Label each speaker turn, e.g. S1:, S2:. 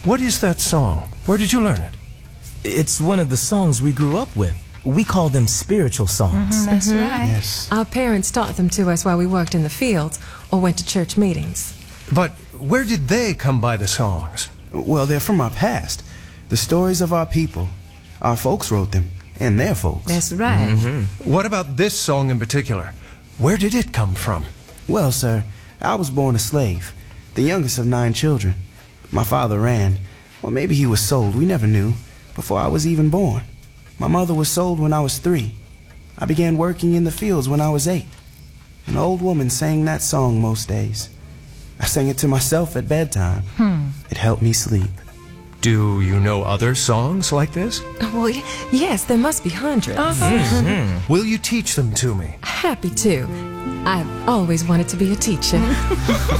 S1: What is that song? Where did you learn it?
S2: It's one of the songs we grew up with. We call them spiritual songs.
S3: That's right.
S1: Yes.
S4: Our parents taught them to us while we worked in the fields or went to church meetings.
S1: But where did they come by the songs?
S5: Well, they're from our past. The stories of our people. Our folks wrote them, and their folks.
S3: That's right.
S1: What about this song in particular? Where did it come from?
S5: Well, sir, I was born a slave, the youngest of 9 children. My father ran, or maybe he was sold, we never knew, before I was even born. My mother was sold when I was 3. I began working in the fields when I was 8. An old woman sang that song most days. I sang it to myself at bedtime. It helped me sleep.
S1: Do you know other songs like this?
S4: Well, yes, there must be hundreds.
S1: Will you teach them to me?
S4: Happy to. I've always wanted to be a teacher.